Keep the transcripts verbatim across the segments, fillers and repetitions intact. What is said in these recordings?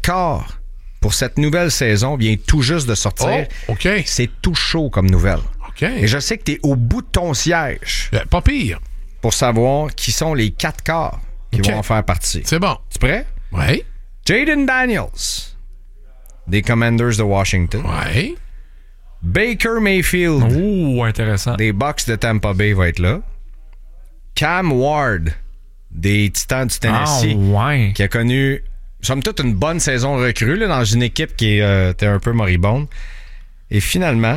corps pour cette nouvelle saison vient tout juste de sortir. Oh, OK. C'est tout chaud comme nouvelle. OK. Et je sais que tu es au bout de ton siège. Euh, pas pire. Pour savoir qui sont les quatre corps qui OK. vont en faire partie. C'est bon. Tu prêt? Oui. Jaden Daniels, des Commanders de Washington. Oui. Baker Mayfield, Ouh, intéressant. des Bucks de Tampa Bay, va être là. Cam Ward, des Titans du Tennessee, Ah, ouais. qui a connu, somme toute, une bonne saison recrue là, dans une équipe qui euh, était un peu moribonde. Et finalement,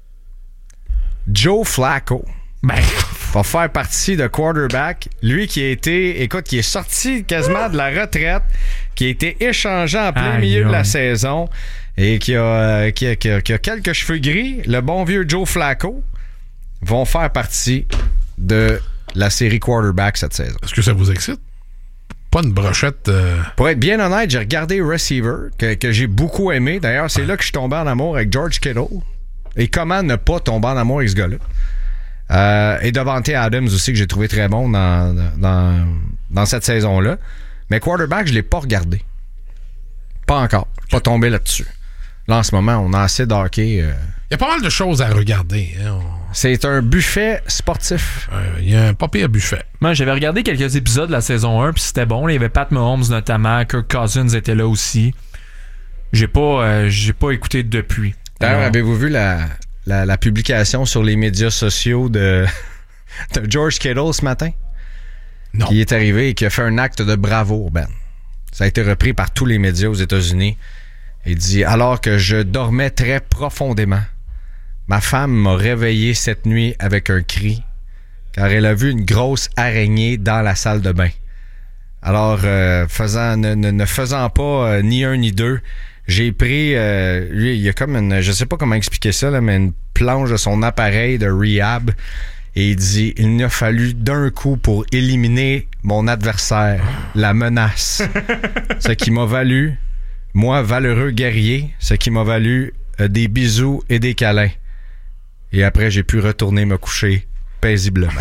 Joe Flacco Ben, va faire partie de quarterback. Lui qui a été, écoute, qui est sorti quasiment de la retraite, qui a été échangé en plein Aïe, milieu de la aïe. saison et qui a, euh, qui, a, qui, a, qui a quelques cheveux gris. Le bon vieux Joe Flacco vont faire partie de la série quarterback cette saison. Est-ce que ça vous excite? Pas une brochette... Euh... Pour être bien honnête, j'ai regardé Receiver, que, que j'ai beaucoup aimé. D'ailleurs, c'est là que je suis tombé en amour avec George Kittle. Et comment ne pas tomber en amour avec ce gars-là? Euh, et Davante Adams aussi, que j'ai trouvé très bon dans, dans, dans cette saison-là. Mais quarterback, je ne l'ai pas regardé. Pas encore. Je suis pas tombé là-dessus. Là, en ce moment, on a assez d'hockey. Euh... Il y a pas mal de choses à regarder. Hein? On... C'est un buffet sportif. Euh, il y a un pas pire buffet. moi, j'avais regardé quelques épisodes de la saison un, puis c'était bon. Là, il y avait Pat Mahomes notamment, Kirk Cousins était là aussi. J'ai pas, euh, j'ai pas écouté depuis. D'ailleurs, Alors, avez-vous vu la, la, la publication sur les médias sociaux de, de George Kittle ce matin? Non. Qui est arrivé et qui a fait un acte de bravoure, Ben. Ça a été repris par tous les médias aux États-Unis. Il dit « Alors que je dormais très profondément, ma femme m'a réveillé cette nuit avec un cri, car elle a vu une grosse araignée dans la salle de bain. Alors, euh, faisant, ne, ne, ne faisant pas euh, ni un ni deux, j'ai pris, euh, lui, il y a comme une, je sais pas comment expliquer ça, là, mais une planche de son appareil de rehab. Et il dit, il n'a fallu d'un coup pour éliminer mon adversaire, la menace. Ce qui m'a valu, moi, valeureux guerrier, ce qui m'a valu euh, des bisous et des câlins. Et après, j'ai pu retourner me coucher paisiblement.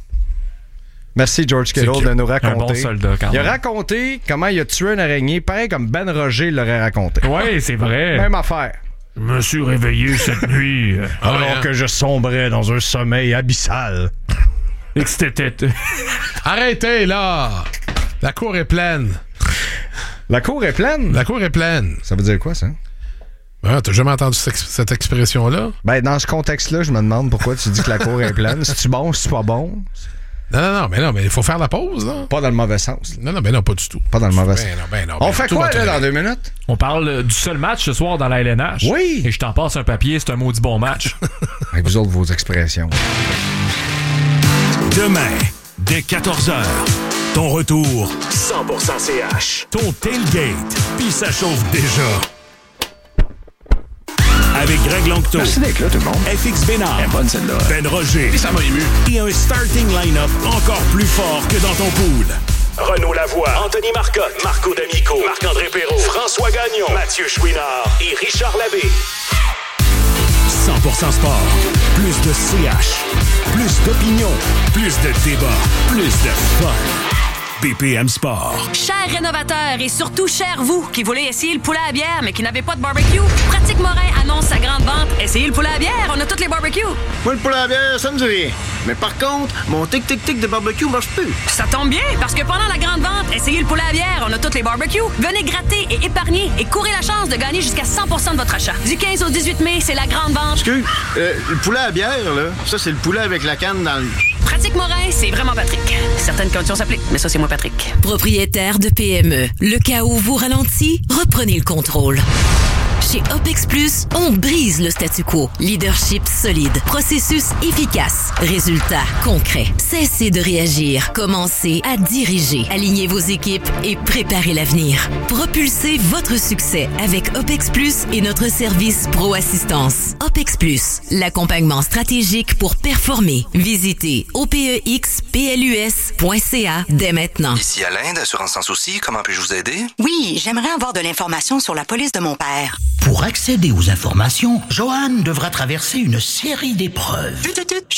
Merci, George Kittle, C'est de nous raconter. un bon soldat, quand Il a même. raconté comment il a tué une araignée, pareil comme Ben Roger l'aurait raconté. Ouais, c'est vrai. Même affaire. Je me suis réveillé cette nuit. euh, Ah, Alors ouais, hein? que je sombrais dans un sommeil abyssal. et que c'était... Arrêtez, là! La cour est pleine. La cour est pleine. La cour est pleine. Ça veut dire quoi, ça? Ah, t'as jamais entendu cette, cette expression-là? Ben, dans ce contexte-là, je me demande pourquoi tu dis que la cour est pleine. C'est-tu bon, c'est-tu pas bon? Non, non, non, mais non, mais il faut faire la pause, là. Pas dans le mauvais sens. là. Non, non, ben non, pas du tout. Pas dans le mauvais sens. Ben non, ben non. On ben fait tout quoi, va là, très dans bien. deux minutes? On parle euh, du seul match ce soir dans la L N H. Oui. Et je t'en passe un papier, c'est un maudit bon match. Avec vous autres, vos expressions. Demain, dès quatorze heures, ton retour cent pour cent C H. Ton tailgate, puis ça chauffe déjà. Avec Greg Longto, Merci d'être là, tout le monde. F X Bénard, Elle est bonne, celle-là. Ben Roger Ça m'a ému. et un starting line-up encore plus fort que dans ton pool. Renaud Lavoie, Anthony Marcotte, Marco D'Amico, Marc-André Perrault, François Gagnon, Mathieu Chouinard et Richard Labbé. cent pour cent sport, plus de C H, plus d'opinion, plus de débat, plus de fun. B P M Sport. Chers rénovateurs et surtout chers vous qui voulez essayer le poulet à bière mais qui n'avez pas de barbecue, Pratique Morin annonce sa grande vente. Essayez le poulet à bière, on a toutes les barbecues. Moi, le poulet à bière, ça me dit rien. Mais par contre, mon tic-tic-tic de barbecue marche plus. Ça tombe bien parce que pendant la grande vente, essayez le poulet à bière, on a toutes les barbecues. Venez gratter et épargner et courez la chance de gagner jusqu'à cent pour cent de votre achat. Du quinze au dix-huit mai, c'est la grande vente. Excuse, euh, le poulet à bière, là, ça, c'est le poulet avec la canne dans le... Pratique Morin, c'est vraiment Patrick. Certaines conditions s'appliquent, mais ça, c'est moi Patrick. Propriétaire de P M E, le cas où vous ralentit, reprenez le contrôle. Chez OPEX Plus, on brise le statu quo. Leadership solide, processus efficace, résultats concrets. Cessez de réagir, commencez à diriger. Alignez vos équipes et préparez l'avenir. Propulsez votre succès avec OPEX Plus et notre service Pro Assistance. OPEX Plus, l'accompagnement stratégique pour performer. Visitez O P E X P L U S point C A dès maintenant. Ici Alain d'Assurance Sans Souci, comment puis-je vous aider? Oui, j'aimerais avoir de l'information sur la police de mon père. Pour accéder aux informations, Joanne devra traverser une série d'épreuves. Tut, tut, tut.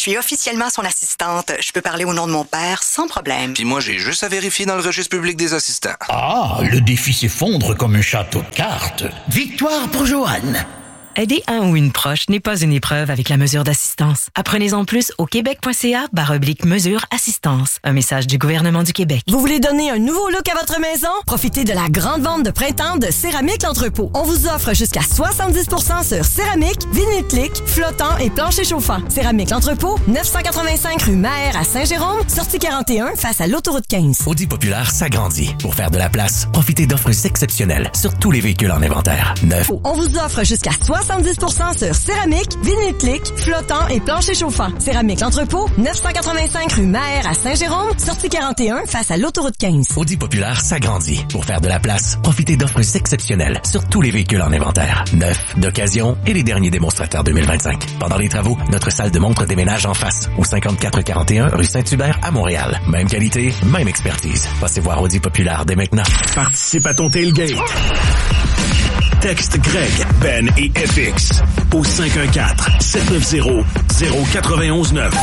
suis officiellement son assistante. Je peux parler au nom de mon père sans problème. Puis moi, j'ai juste à vérifier dans le registre public des assistants. Ah, le défi s'effondre comme un château de cartes. Victoire pour Joanne. Aider un ou une proche n'est pas une épreuve avec la mesure d'assistance. Apprenez-en plus au québec.ca barre oblique mesure assistance. Un message du gouvernement du Québec. Vous voulez donner un nouveau look à votre maison? Profitez de la grande vente de printemps de Céramique L'Entrepôt. On vous offre jusqu'à soixante-dix pour cent sur céramique, vinyle clic, flottant et plancher chauffant. Céramique L'Entrepôt, neuf cent quatre-vingt-cinq rue Maher à Saint-Jérôme, sortie quarante et un face à l'autoroute quinze. Audi Populaire s'agrandit. Pour faire de la place, profitez d'offres exceptionnelles sur tous les véhicules en inventaire. Neuf. On vous offre jusqu'à soixante-dix pour cent sur céramique, vinyle clic, flottant et plancher chauffant. Céramique L'Entrepôt, neuf cent quatre-vingt-cinq rue Maher à Saint-Jérôme, sortie quarante et un face à l'autoroute quinze. Audi Populaire s'agrandit. Pour faire de la place, profitez d'offres exceptionnelles sur tous les véhicules en inventaire. Neuf, d'occasion et les derniers démonstrateurs deux mille vingt-cinq. Pendant les travaux, notre salle de montre déménage en face, au cinquante-quatre quarante et un rue Saint-Hubert à Montréal. Même qualité, même expertise. Passez voir Audi Populaire dès maintenant. Participe à ton tailgate. Texte Greg, Ben et F X au cinq un quatre, sept neuf zéro, zéro neuf un neuf.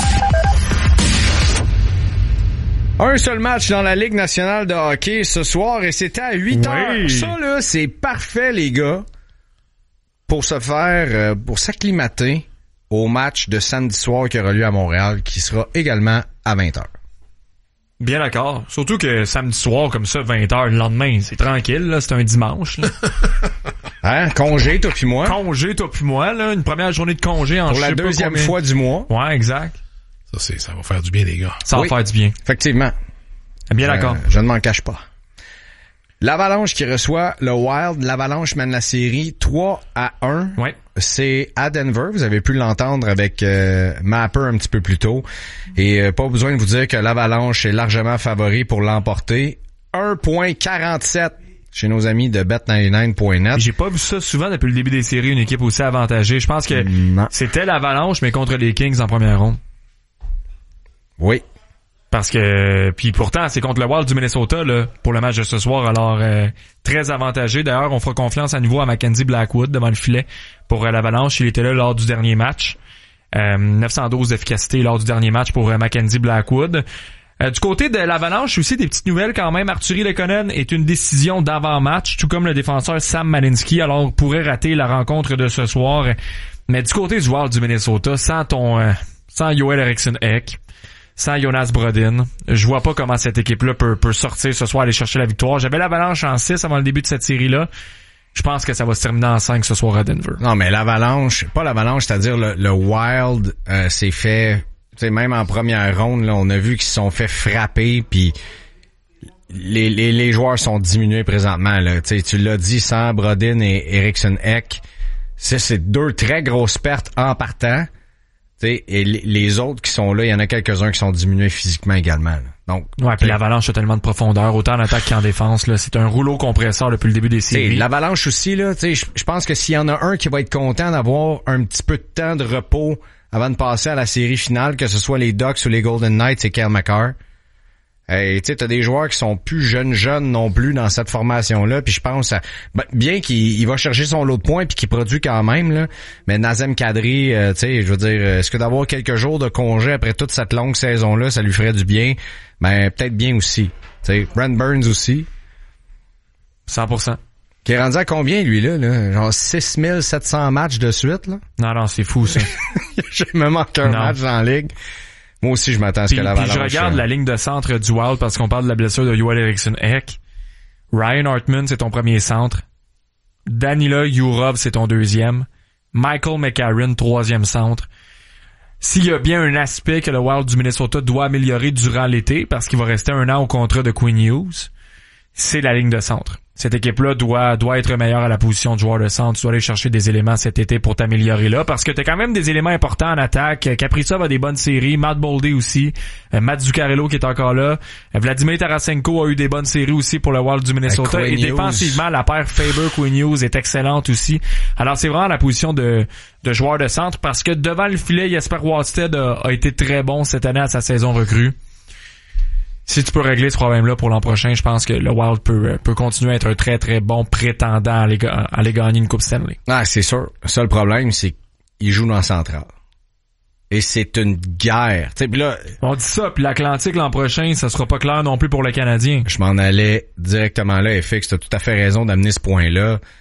Un seul match dans la Ligue nationale de hockey ce soir et c'était à huit heures. Oui. Ça, là, c'est parfait, les gars, pour se faire, euh, pour s'acclimater au match de samedi soir qui aura lieu à Montréal, qui sera également à vingt heures. Bien d'accord. Surtout que samedi soir, comme ça, vingt heures le lendemain, c'est tranquille, là. C'est un dimanche, là. Hein? Congé, toi puis moi. Congé, toi puis moi, là. Une première journée de congé en Pour je la sais pas deuxième combien. fois du mois. Ouais, exact. Ça, c'est, ça va faire du bien, les gars. Ça va Oui. faire du bien. Effectivement. Bien d'accord. Euh, je ne m'en cache pas. L'Avalanche qui reçoit le Wild. L'Avalanche mène la série trois à un. Ouais. C'est à Denver. Vous avez pu l'entendre avec euh, Mapper un petit peu plus tôt. Et euh, pas besoin de vous dire que l'Avalanche est largement favori pour l'emporter. un virgule quarante-sept chez nos amis de bet quatre-vingt-dix-neuf point net. J'ai pas vu ça souvent depuis le début des séries, une équipe aussi avantagée. Je pense que Non. c'était l'Avalanche, mais contre les Kings en première ronde. Oui. Parce que, puis pourtant, c'est contre le Wild du Minnesota là pour le match de ce soir. Alors, euh, très avantagé. D'ailleurs, on fera confiance à nouveau à Mackenzie Blackwood devant le filet pour euh, l'Avalanche. Il était là lors du dernier match. Euh, neuf cent douze d'efficacité lors du dernier match pour euh, Mackenzie Blackwood. Euh, du côté de l'Avalanche, aussi des petites nouvelles quand même. Arturi Lekonen est une décision d'avant-match, tout comme le défenseur Sam Malinski. Alors, pourrait rater la rencontre de ce soir. Mais du côté du Wild du Minnesota, sans ton, euh, sans Joel Eriksson-Ek, sans Jonas Brodin, je vois pas comment cette équipe-là peut, peut sortir ce soir, aller chercher la victoire. J'avais l'Avalanche en six avant le début de cette série-là. Je pense que ça va se terminer en cinq ce soir à Denver. Non, mais l'Avalanche, pas l'Avalanche, c'est-à-dire le, le Wild euh, s'est fait, tu sais, même en première ronde, là, on a vu qu'ils se sont fait frapper, puis les, les, les joueurs sont diminués présentement. Là. Tu sais, tu l'as dit, sans Brodin et Eriksson-Ek, c'est, c'est deux très grosses pertes en partant. T'sais, et les autres qui sont là, il y en a quelques-uns qui sont diminués physiquement également. Là. Donc, ouais, puis l'Avalanche a tellement de profondeur, autant en attaque qu'en défense. Là, c'est un rouleau compresseur depuis le début des séries. L'Avalanche aussi, là, je pense que s'il y en a un qui va être content d'avoir un petit peu de temps de repos avant de passer à la série finale, que ce soit les Ducks ou les Golden Knights, c'est Cale Makar. Et tu sais, t'as des joueurs qui sont plus jeunes jeunes non plus dans cette formation-là, puis je pense à, ben, bien qu'il il va chercher son lot de points puis qu'il produit quand même là, mais Nazem Kadri, euh, tu sais, je veux dire, est-ce que d'avoir quelques jours de congé après toute cette longue saison-là, ça lui ferait du bien? Ben peut-être bien aussi. Tu sais, Brent Burns aussi. cent pour cent. Qui est rendu à combien lui là, là? Genre six mille sept cents matchs de suite là? Non non, c'est fou ça. J'ai même manqué un non. match dans la ligue. Moi aussi, je m'attends à ce puis, que l'Avalanche... Puis je regarde euh... la ligne de centre du Wild parce qu'on parle de la blessure de Joel Eriksson-Ek. Ryan Hartman, c'est ton premier centre. Danila Yurov, c'est ton deuxième. Michael McCarron, troisième centre. S'il y a bien un aspect que le Wild du Minnesota doit améliorer durant l'été, parce qu'il va rester un an au contrat de Quinn Hughes, c'est la ligne de centre. Cette équipe-là doit doit être meilleure à la position de joueur de centre. Tu dois aller chercher des éléments cet été pour t'améliorer là, parce que t'as quand même des éléments importants en attaque. Kaprizov a des bonnes séries, Matt Boldy aussi, euh, Matt Zuccarello qui est encore là, euh, Vladimir Tarasenko a eu des bonnes séries aussi pour le Wild du Minnesota, et défensivement la paire Faber-Quinn Hughes est excellente aussi. Alors c'est vraiment la position de de joueur de centre, parce que devant le filet, Jesper Wallstedt a, a été très bon cette année à sa saison recrue. Si tu peux régler ce problème-là pour l'an prochain, je pense que le Wild peut, peut continuer à être un très très bon prétendant à aller, à aller gagner une Coupe Stanley. Ah, c'est sûr. Le seul problème, c'est qu'il joue dans la centrale. Et c'est une guerre. T'sais, pis là, on dit ça, puis l'Atlantique l'an prochain, ça sera pas clair non plus pour le Canadien. Je m'en allais directement là, F X, t'as tout à fait raison d'amener ce point-là.